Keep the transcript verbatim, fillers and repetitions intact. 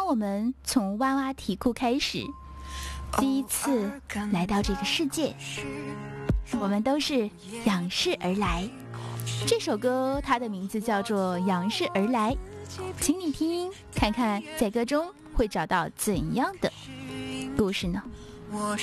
让我们从娃娃题库开始。第一次来到这个世界，我们都是仰视而来。这首歌它的名字叫做《仰视而来》，请你听，看看在歌中会找到怎样的故事呢？ 我